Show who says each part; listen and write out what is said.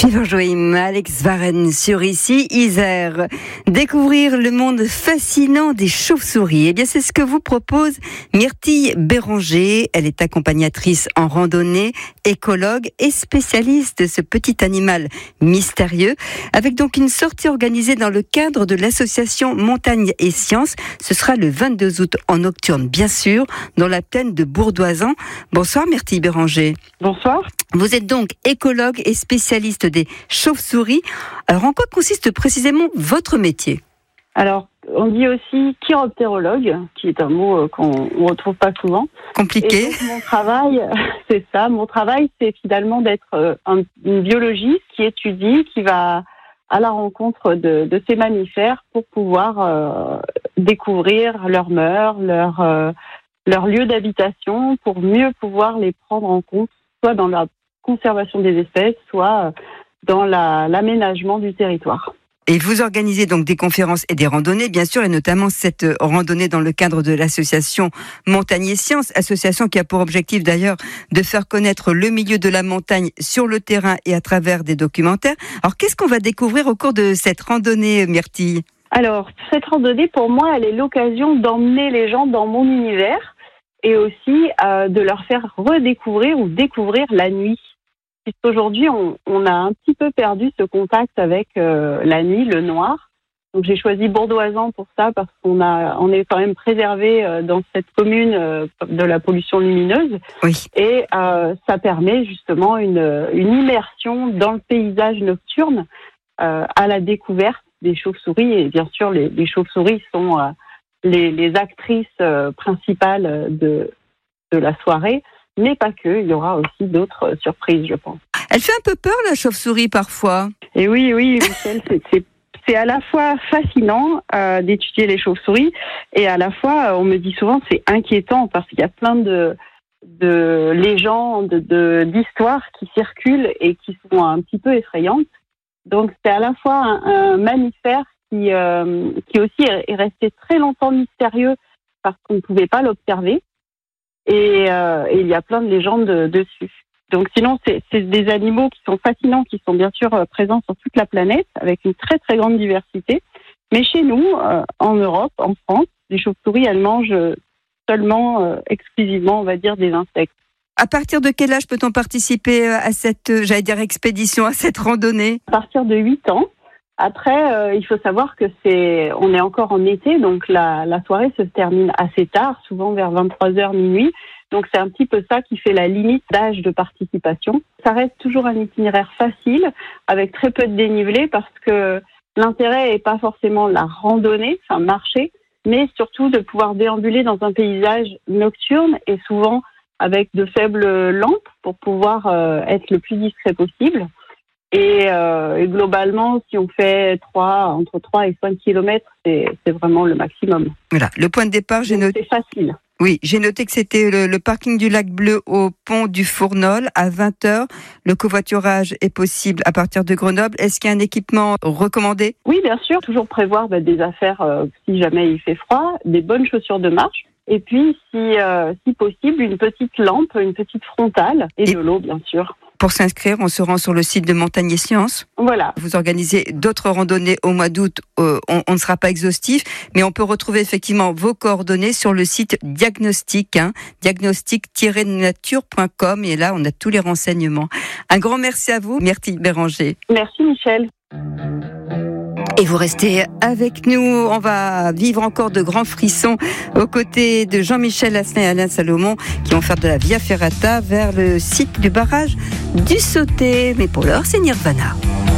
Speaker 1: Joachim, Alex Varenne sur ici, Isère. Découvrir le monde fascinant des chauves-souris. Eh bien, c'est ce que vous propose Myrtille Béranger. Elle est accompagnatrice en randonnée, écologue et spécialiste de ce petit animal mystérieux. Avec donc une sortie organisée dans le cadre de l'association Montagne et Sciences. Ce sera le 22 août en nocturne, bien sûr, dans la plaine de Bourdoisan. Bonsoir Myrtille Béranger.
Speaker 2: Bonsoir.
Speaker 1: Vous êtes donc écologue et spécialiste des chauves-souris. Alors, en quoi consiste précisément votre métier ?
Speaker 2: Alors, on dit aussi chiroptérologue, qui est un mot qu'on ne retrouve pas souvent.
Speaker 1: Compliqué.
Speaker 2: Et donc, mon travail, c'est ça. Mon travail, c'est finalement d'être une biologiste qui étudie, qui va à la rencontre de ces mammifères pour pouvoir découvrir leurs mœurs, leur lieu d'habitation, pour mieux pouvoir les prendre en compte, soit dans la conservation des espèces, soit dans l'aménagement du territoire.
Speaker 1: Et vous organisez donc des conférences et des randonnées, bien sûr, et notamment cette randonnée dans le cadre de l'association Montagne et Sciences, association qui a pour objectif d'ailleurs de faire connaître le milieu de la montagne sur le terrain et à travers des documentaires. Alors, qu'est-ce qu'on va découvrir au cours de cette randonnée, Myrtille ? Alors,
Speaker 2: cette randonnée, pour moi, elle est l'occasion d'emmener les gens dans mon univers et aussi de leur faire redécouvrir ou découvrir la nuit. Puisqu'aujourd'hui, on a un petit peu perdu ce contact avec la nuit, le noir. Donc, j'ai choisi Bourdoisan pour ça, parce on est quand même préservé dans cette commune de la pollution lumineuse.
Speaker 1: Oui.
Speaker 2: Et ça permet justement une immersion dans le paysage nocturne à la découverte des chauves-souris. Et bien sûr, les chauves-souris sont les actrices principales de la soirée. Mais pas que, il y aura aussi d'autres surprises, je pense.
Speaker 1: Elle fait un peu peur, la chauve-souris, parfois.
Speaker 2: Et oui, Michel, c'est à la fois fascinant d'étudier les chauves-souris, et à la fois, on me dit souvent, c'est inquiétant, parce qu'il y a plein de légendes, d'histoires qui circulent et qui sont un petit peu effrayantes. Donc, c'est à la fois un mammifère qui aussi est resté très longtemps mystérieux, parce qu'on ne pouvait pas l'observer. Et il y a plein de légendes dessus. Donc sinon, c'est des animaux qui sont fascinants, qui sont bien sûr présents sur toute la planète, avec une très très grande diversité. Mais chez nous, en Europe, en France, les chauves-souris, elles mangent seulement, exclusivement, on va dire, des insectes.
Speaker 1: À partir de quel âge peut-on participer à cette, expédition, à cette randonnée ?
Speaker 2: À partir de 8 ans. Après, il faut savoir que on est encore en été, donc la soirée se termine assez tard, souvent vers 23h, minuit. Donc c'est un petit peu ça qui fait la limite d'âge de participation. Ça reste toujours un itinéraire facile, avec très peu de dénivelé, parce que l'intérêt n'est pas forcément la randonnée, enfin marcher, mais surtout de pouvoir déambuler dans un paysage nocturne et souvent avec de faibles lampes pour pouvoir être le plus discret possible. Et globalement, si on fait entre 3 et 5 kilomètres, c'est vraiment le maximum.
Speaker 1: Voilà, le point de départ, j'ai noté.
Speaker 2: C'est facile.
Speaker 1: Oui, j'ai noté que c'était le parking du Lac Bleu au pont du Fournol à 20h. Le covoiturage est possible à partir de Grenoble. Est-ce qu'il y a un équipement recommandé ?
Speaker 2: Oui, bien sûr. Toujours prévoir des affaires si jamais il fait froid, des bonnes chaussures de marche. Et puis, si possible, une petite lampe, une petite frontale et de l'eau, bien sûr.
Speaker 1: Pour s'inscrire, on se rend sur le site de Montagne et Sciences.
Speaker 2: Voilà.
Speaker 1: Vous organisez d'autres randonnées au mois d'août. On ne sera pas exhaustif, mais on peut retrouver effectivement vos coordonnées sur le site diagnostic, diagnostic-nature.com. Et là, on a tous les renseignements. Un grand merci à vous, Myrtille Béranger.
Speaker 2: Merci, Michel.
Speaker 1: Et vous restez avec nous, on va vivre encore de grands frissons aux côtés de Jean-Michel Asselin et Alain Salomon qui vont faire de la Via Ferrata vers le site du barrage du Sauté. Mais pour l'heure, c'est Nirvana.